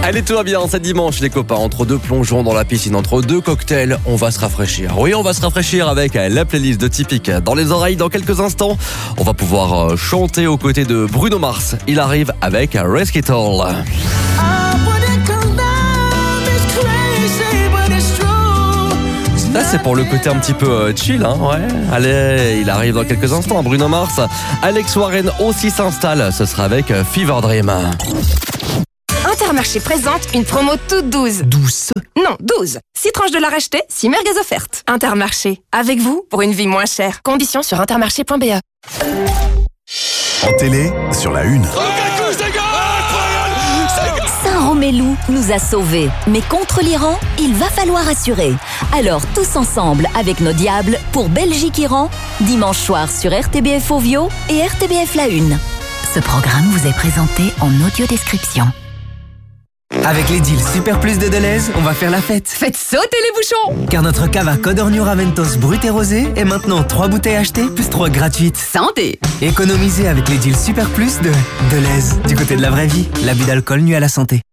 Allez, tout va bien, c'est dimanche les copains, entre deux plongeons dans la piscine, entre deux cocktails, on va se rafraîchir. Oui, on va se rafraîchir avec la playlist de Typique dans les oreilles dans quelques instants. On va pouvoir chanter aux côtés de Bruno Mars. Il arrive avec Risk It All. Ça, c'est pour le côté un petit peu chill, hein, ouais. Allez, il arrive dans quelques instants, Bruno Mars. Alex Warren aussi s'installe, ce sera avec Fever Dream. Intermarché présente une promo toute douce. Douce. Non, 12. 6 tranches de la rachetée, 6 merguez offertes. Intermarché, avec vous pour une vie moins chère. Conditions sur intermarché.be. En télé, sur la une. Saint-Roméloup nous a sauvés, mais contre l'Iran, il va falloir assurer. Alors tous ensemble avec nos diables pour Belgique-Iran, dimanche soir sur RTBF Ovio et RTBF La Une. Ce programme vous est présenté en audio-description. Avec les deals Super Plus de Deleuze, on va faire la fête. Faites sauter les bouchons. Car notre cava Codorniu Raventos brut et rosé est maintenant 3 bouteilles achetées plus 3 gratuites. Santé. Économisez avec les deals Super Plus de Deleuze. Du côté de la vraie vie, l'abus d'alcool nuit à la santé.